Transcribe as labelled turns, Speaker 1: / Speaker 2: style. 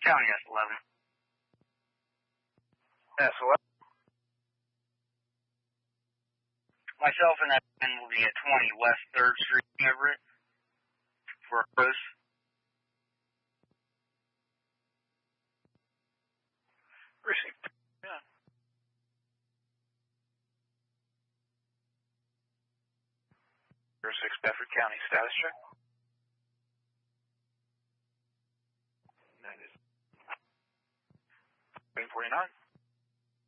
Speaker 1: County, S11.
Speaker 2: S11.
Speaker 1: Myself and that man will be at 20 West 3rd Street, Everett, for a cruise.
Speaker 2: Received. Yeah. 06 Bedford County, status check. That is 49.